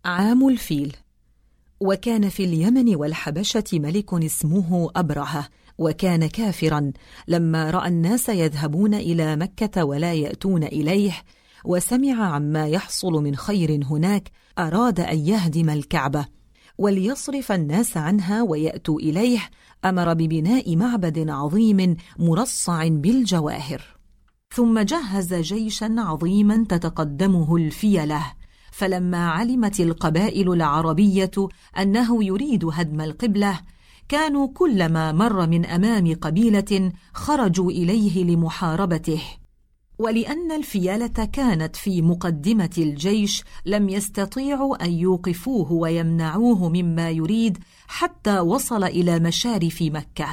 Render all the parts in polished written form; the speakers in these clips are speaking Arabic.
عام الفيل. وكان في اليمن والحبشة ملك اسمه أبرهة، وكان كافرا. لما رأى الناس يذهبون إلى مكة ولا يأتون إليه، وسمع عما يحصل من خير هناك، أراد أن يهدم الكعبة وليصرف الناس عنها ويأتوا إليه. أمر ببناء معبد عظيم مرصع بالجواهر، ثم جهز جيشا عظيما تتقدمه الفيلة. فلما علمت القبائل العربية أنه يريد هدم القبلة، كانوا كلما مر من أمام قبيلة خرجوا إليه لمحاربته. ولأن الفيلة كانت في مقدمة الجيش، لم يستطيعوا أن يوقفوه ويمنعوه مما يريد حتى وصل إلى مشارف مكة.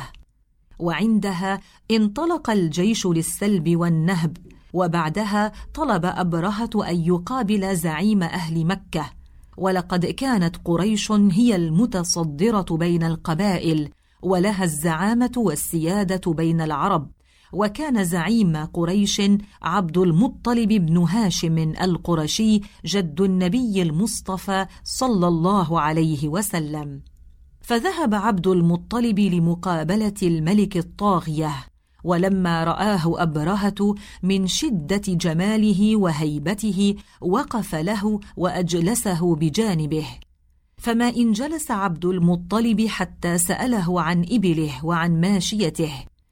وعندها انطلق الجيش للسلب والنهب، وبعدها طلب أبرهة أن يقابل زعيم أهل مكة. ولقد كانت قريش هي المتصدرة بين القبائل، ولها الزعامة والسيادة بين العرب. وكان زعيم قريش عبد المطلب بن هاشم القرشي، جد النبي المصطفى صلى الله عليه وسلم. فذهب عبد المطلب لمقابلة الملك الطاغية، ولما رآه أبرهة من شدة جماله وهيبته وقف له وأجلسه بجانبه. فما إن جلس عبد المطلب حتى سأله عن إبله وعن ماشيته،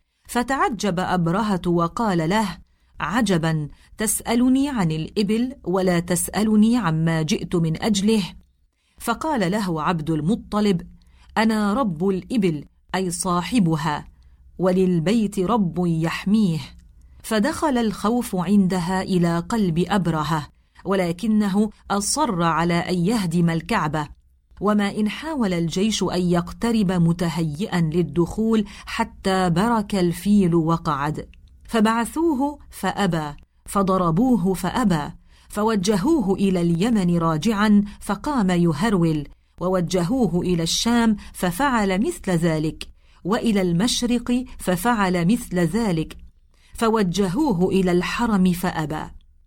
فتعجب أبرهة وقال له: عجبا، تسألني عن الإبل ولا تسألني عما جئت من أجله؟ فقال له عبد المطلب: أنا رب الإبل، أي صاحبها، وللبيت رب يحميه. فدخل الخوف عندها إلى قلب أبرهة، ولكنه أصر على أن يهدم الكعبة. وما إن حاول الجيش أن يقترب متهيئا للدخول حتى برك الفيل وقعد، فبعثوه فأبى، فضربوه فأبى، فوجهوه إلى اليمن راجعا فقام يهرول، ووجهوه إلى الشام ففعل مثل ذلك، وإلى المشرق ففعل مثل ذلك، فوجهوه إلى الحرم فأبى.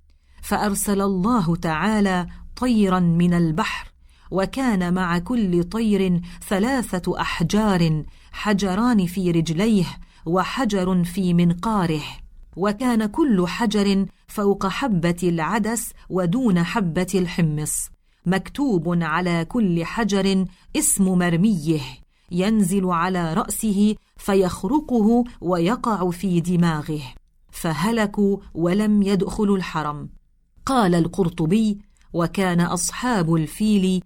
فأرسل الله تعالى طيرا من البحر، وكان مع كل طير 3 أحجار، حجران في رجليه وحجر في منقاره، وكان كل حجر فوق حبة العدس ودون حبة الحمص، مكتوب على كل حجر اسم مرميه، ينزل على رأسه فيخرقه ويقع في دماغه، فهلكوا ولم يدخلوا الحرم. قال القرطبي: وكان أصحاب الفيل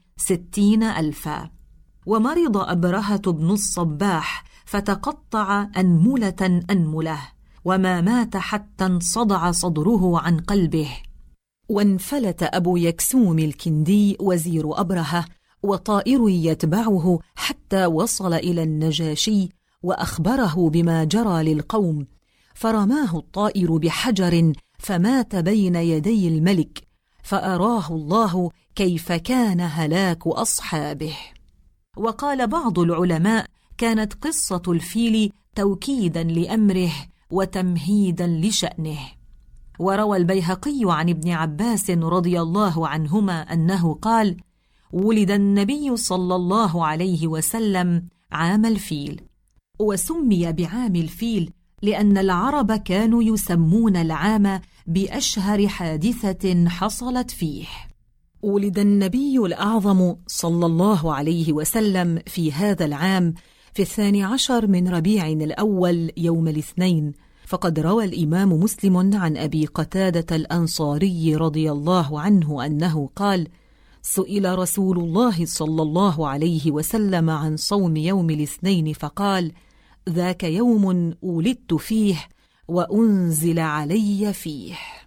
60,000. ومرض أبرهة بن الصباح فتقطع أنملة أنمله، وما مات حتى انصدع صدره عن قلبه. وانفلت أبو يكسوم الكندي وزير أبرهة وطائر يتبعه حتى وصل إلى النجاشي وأخبره بما جرى للقوم، فرماه الطائر بحجر فمات بين يدي الملك، فأراه الله كيف كان هلاك أصحابه. وقال بعض العلماء: كانت قصة الفيل توكيدا لأمره وتمهيدا لشأنه. وروى البيهقي عن ابن عباس رضي الله عنهما أنه قال: ولد النبي صلى الله عليه وسلم عام الفيل، وسمي بعام الفيل لأن العرب كانوا يسمون العام بأشهر حادثة حصلت فيه. ولد النبي الأعظم صلى الله عليه وسلم في هذا العام في 12 من ربيع الأول يوم الاثنين. فقد روى الإمام مسلم عن أبي قتادة الأنصاري رضي الله عنه أنه قال: سئل رسول الله صلى الله عليه وسلم عن صوم يوم الاثنين فقال: ذاك يوم ولدت فيه وأنزل علي فيه.